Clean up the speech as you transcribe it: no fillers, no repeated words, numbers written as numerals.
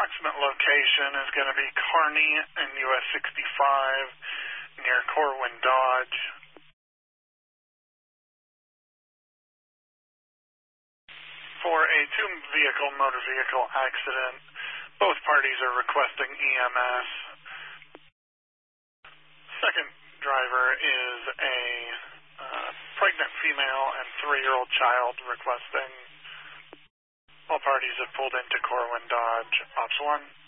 approximate location is going to be Kearney and US 65 near Corwin Dodge. For a two-vehicle motor vehicle accident, both parties are requesting EMS. Second driver is a pregnant female and 3-year-old child requesting. All parties have pulled into Corwin Dodge. Ops 1.